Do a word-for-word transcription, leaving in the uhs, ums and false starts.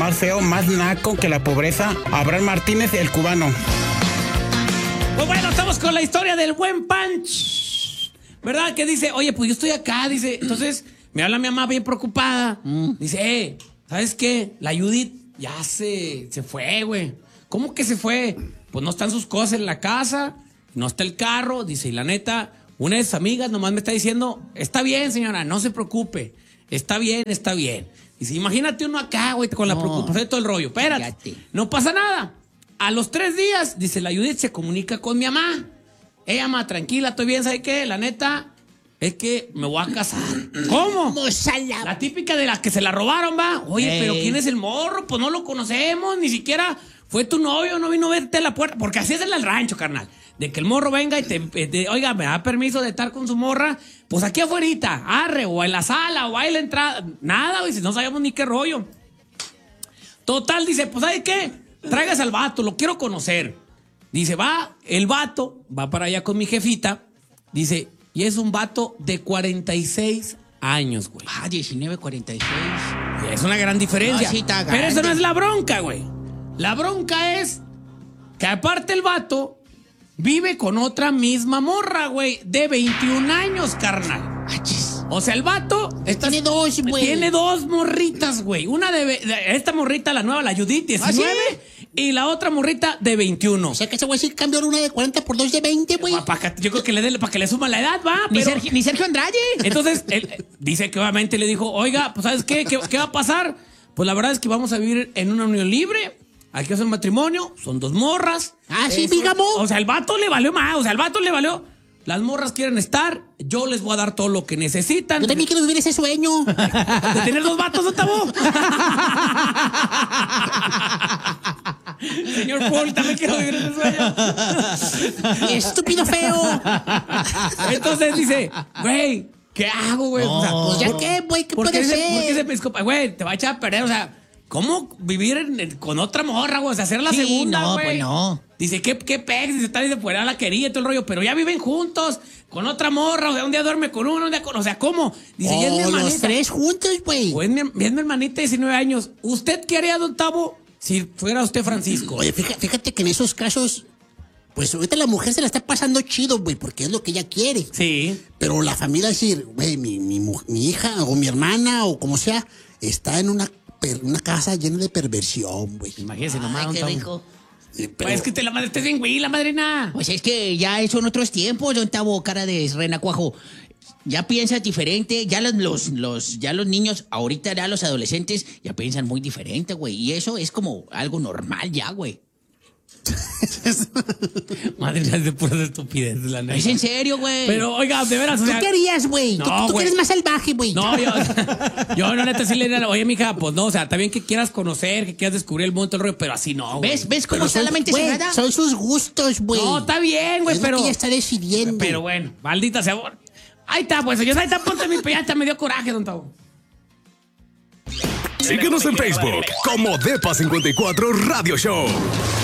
más feo, más naco que la pobreza, Abraham Martínez, el cubano. Pues bueno, estamos con la historia del buen Panch, ¿verdad? Que dice, oye, pues yo estoy acá, dice, entonces me habla mi mamá bien preocupada. Mm. Dice, eh, ¿sabes qué? La Judith ya se, se fue, güey. ¿Cómo que se fue? Pues no están sus cosas en la casa, no está el carro, dice, y la neta, una de sus amigas nomás me está diciendo, está bien, señora, no se preocupe, está bien, está bien. Dice, imagínate uno acá, güey, con la no, preocupación de todo el rollo. Espérate, fíjate. No pasa nada. A los tres días, dice, la Judith se comunica con mi mamá. Ella, mamá, tranquila, estoy bien, ¿sabe qué? La neta es que me voy a casar. ¿Cómo? La... la típica de la que se la robaron, va. Oye, Ey. pero ¿quién es el morro? Pues no lo conocemos, ni siquiera fue tu novio, no vino a verte a la puerta. Porque así es en el rancho, carnal. De que el morro venga y te, te oiga, me da permiso de estar con su morra, pues aquí afuerita, arre, o en la sala, o ahí en la entrada. Nada, güey, si no sabíamos ni qué rollo. Total, dice, pues ¿sabes qué? Traigas al vato, lo quiero conocer. Dice, va, el vato, va para allá con mi jefita. Dice, y es un vato de cuarenta y seis años, güey. Ah, diecinueve, cuarenta y seis. Es una gran diferencia. No, sí está Pero eso no es la bronca, güey. La bronca es que aparte el vato vive con otra misma morra, güey, de veintiún años, carnal. O sea, el vato... Esta, tiene dos, güey. Tiene dos morritas, güey. Una de, de... Esta morrita, la nueva, la Judith, diecinueve. ¿Ah, sí? Y la otra morrita de veintiuno. O sea, que ese güey sí cambió una de cuarenta por dos de veinte, güey. Yo creo que le dé, para que le suman la edad, va. Ni, pero... Sergio, ni Sergio Andrade. Entonces, él dice que obviamente le dijo, oiga, pues ¿sabes qué? ¿Qué, qué va a pasar? Pues la verdad es que vamos a vivir en una unión libre. Hay que hacer un matrimonio, son dos morras. Ah, sí, digamos. O sea, el vato le valió más, o sea, el vato le valió. Las morras quieren estar, yo les voy a dar todo lo que necesitan. Yo también quiero vivir ese sueño. De tener dos vatos, ¿no, tabú? Señor Paul, también quiero vivir ese sueño. Estúpido feo. Entonces dice, güey, ¿qué hago, güey? No. O sea, pues ya qué, güey, ¿qué puede ser? ¿Por qué se pescó? Güey, te va a echar a perder, o sea... ¿Cómo vivir en, en, con otra morra, güey? O sea, hacer la sí, segunda, no, güey. Pues no. Dice, ¿qué, qué pex? Dice, tal, dice, fuera la quería y todo el rollo. Pero ya viven juntos, con otra morra. O sea, un día duerme con uno, un día con... O sea, ¿cómo? Dice, oh, ya es mi hermanita. Los tres juntos, güey. O es mi, es mi hermanita de diecinueve años. ¿Usted qué haría, don Tavo, si fuera usted Francisco? Oye, fíjate, fíjate que en esos casos... Pues ahorita la mujer se la está pasando chido, güey, porque es lo que ella quiere. Sí. Pero la familia decir, güey, mi, mi, mi hija o mi hermana o como sea, está en una... una casa llena de perversión, güey. Imagínese nomás. Ay, qué rico. Eh, pero... Pues es que te la madre estés bien, güey, la madrina. Pues es que ya son otros tiempos, don Tavo, cara de renacuajo. Ya piensas diferente, ya los, los, los, ya los niños, ahorita ya los adolescentes, ya piensan muy diferente, güey. Y eso es como algo normal ya, güey. Madre mía, es de puras estupideces, la neta. Es en serio, güey. Pero, oiga, de veras, o sea... ¿Tú qué harías, güey? No, tú tú güey. eres más salvaje, güey. No, yo... Yo, la neta, sí le diría, oye, mija, pues no, o sea, está bien que quieras conocer, que quieras descubrir el mundo, todo el rollo, pero así no, güey. ¿Ves? ¿Ves cómo pero está son, la mente güey, cerrada? Son sus gustos, güey. No, está bien, güey, pero... Es lo que ella está decidiendo. Pero bueno, maldita sea... Ahí está, pues, yo ahí está, ponte mi peyata, me dio coraje, don Tavo. Síguenos en Facebook como Depa cincuenta y cuatro Radio Show.